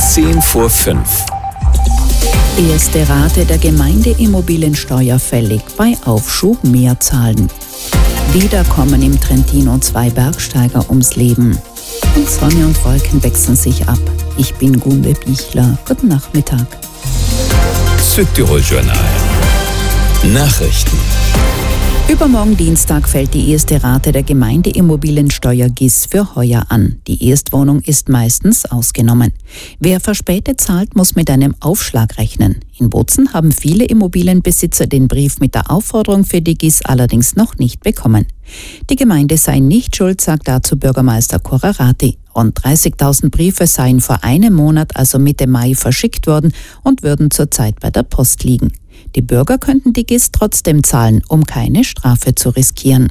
5:10. Erste Rate der Gemeindeimmobiliensteuer fällig, bei Aufschub mehr zahlen. Wieder kommen im Trentino 2 Bergsteiger ums Leben. Und Sonne und Wolken wechseln sich ab. Ich bin Gunde Bichler. Guten Nachmittag. Südtirol-Journal. Nachrichten. Übermorgen Dienstag fällt die erste Rate der Gemeindeimmobiliensteuer GIS für heuer an. Die Erstwohnung ist meistens ausgenommen. Wer verspätet zahlt, muss mit einem Aufschlag rechnen. In Bozen haben viele Immobilienbesitzer den Brief mit der Aufforderung für die GIS allerdings noch nicht bekommen. Die Gemeinde sei nicht schuld, sagt dazu Bürgermeister Korarati. Rund 30.000 Briefe seien vor einem Monat, also Mitte Mai, verschickt worden und würden zurzeit bei der Post liegen. Die Bürger könnten die GIS trotzdem zahlen, um keine Strafe zu riskieren.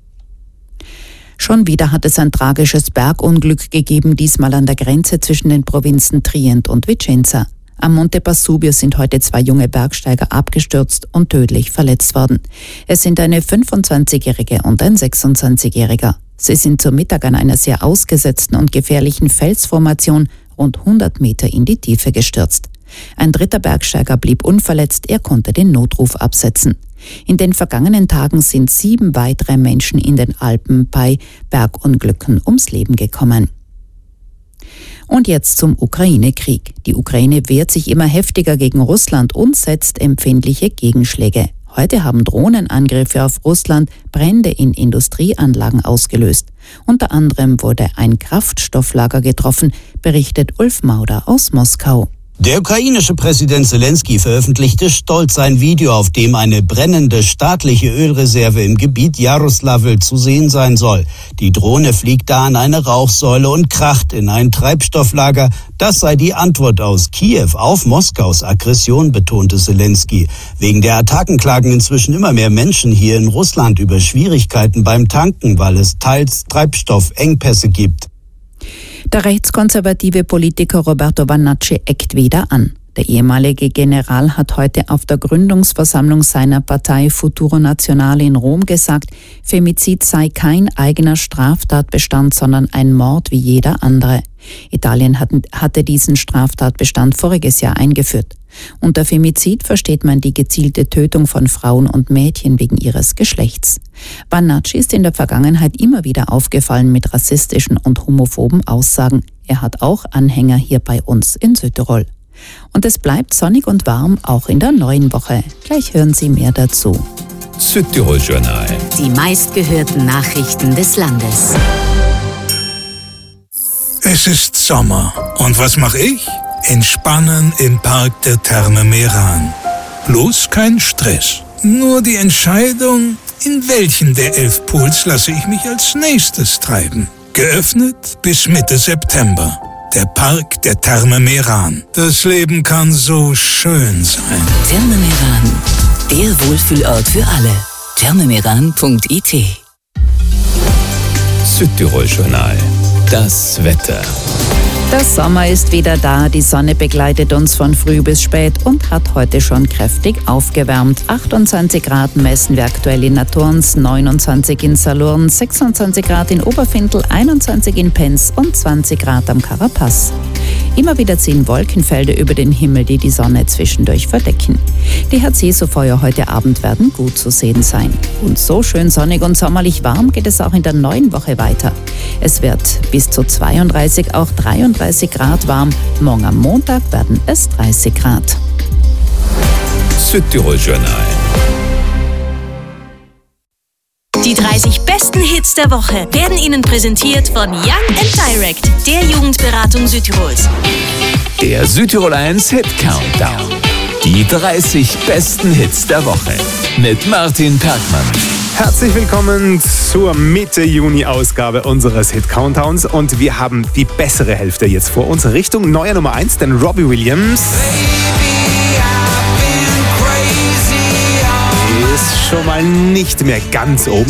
Schon wieder hat es ein tragisches Bergunglück gegeben, diesmal an der Grenze zwischen den Provinzen Trient und Vicenza. Am Monte Pasubio sind heute 2 junge Bergsteiger abgestürzt und tödlich verletzt worden. Es sind eine 25-Jährige und ein 26-Jähriger. Sie sind zu Mittag an einer sehr ausgesetzten und gefährlichen Felsformation rund 100 Meter in die Tiefe gestürzt. Ein dritter Bergsteiger blieb unverletzt, er konnte den Notruf absetzen. In den vergangenen Tagen sind 7 weitere Menschen in den Alpen bei Bergunglücken ums Leben gekommen. Und jetzt zum Ukraine-Krieg. Die Ukraine wehrt sich immer heftiger gegen Russland und setzt empfindliche Gegenschläge. Heute haben Drohnenangriffe auf Russland Brände in Industrieanlagen ausgelöst. Unter anderem wurde ein Kraftstofflager getroffen, berichtet Ulf Mauder aus Moskau. Der ukrainische Präsident Zelensky veröffentlichte stolz ein Video, auf dem eine brennende staatliche Ölreserve im Gebiet Jaroslawl zu sehen sein soll. Die Drohne fliegt da an eine Rauchsäule und kracht in ein Treibstofflager. Das sei die Antwort aus Kiew auf Moskaus Aggression, betonte Zelensky. Wegen der Attacken klagen inzwischen immer mehr Menschen hier in Russland über Schwierigkeiten beim Tanken, weil es teils Treibstoffengpässe gibt. Der rechtskonservative Politiker Roberto Vannacci eckt wieder an. Der ehemalige General hat heute auf der Gründungsversammlung seiner Partei Futuro Nazionale in Rom gesagt, Femizid sei kein eigener Straftatbestand, sondern ein Mord wie jeder andere. Italien hatte diesen Straftatbestand voriges Jahr eingeführt. Unter Femizid versteht man die gezielte Tötung von Frauen und Mädchen wegen ihres Geschlechts. Vannacci ist in der Vergangenheit immer wieder aufgefallen mit rassistischen und homophoben Aussagen. Er hat auch Anhänger hier bei uns in Südtirol. Und es bleibt sonnig und warm, auch in der neuen Woche. Gleich hören Sie mehr dazu. Südtirol-Journal. Die meistgehörten Nachrichten des Landes. Es ist Sommer. Und was mache ich? Entspannen im Park der Therme Meran. Bloß kein Stress. Nur die Entscheidung, in welchen der 11 Pools lasse ich mich als nächstes treiben. Geöffnet bis Mitte September. Der Park der Therme Meran. Das Leben kann so schön sein. Therme Meran, der Wohlfühlort für alle. thermemeran.it. Südtirol-Journal. Das Wetter. Der Sommer ist wieder da, die Sonne begleitet uns von früh bis spät und hat heute schon kräftig aufgewärmt. 28 Grad messen wir aktuell in Naturns, 29 in Salurn, 26 Grad in Oberfindl, 21 in Penz und 20 Grad am Karapaz. Immer wieder ziehen Wolkenfelder über den Himmel, die die Sonne zwischendurch verdecken. Die Herz-Jesu-Feuer heute Abend werden gut zu sehen sein. Und so schön sonnig und sommerlich warm geht es auch in der neuen Woche weiter. Es wird bis zu 32, auch 33 Grad warm. Morgen am Montag werden es 30 Grad. Südtirol-Journal. Die 30 besten Hits der Woche werden Ihnen präsentiert von Young & Direct, der Jugendberatung Südtirols. Der Südtirol 1 Hit Countdown. Die 30 besten Hits der Woche mit Martin Perkmann. Herzlich willkommen zur Mitte-Juni-Ausgabe unseres Hit-Countdowns und wir haben die bessere Hälfte jetzt vor uns, Richtung neuer Nummer 1, denn Robbie Williams ist schon mal nicht mehr ganz oben.